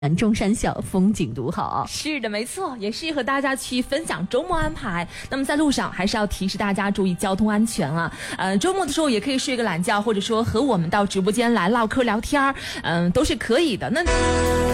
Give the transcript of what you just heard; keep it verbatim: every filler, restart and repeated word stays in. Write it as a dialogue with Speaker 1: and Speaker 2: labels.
Speaker 1: 中山小风景独好。
Speaker 2: 是的，没错，也适合大家去分享周末安排。那么在路上还是要提示大家注意交通安全啊。呃，周末的时候也可以睡个懒觉，或者说和我们到直播间来唠嗑聊天，嗯、呃，都是可以的。那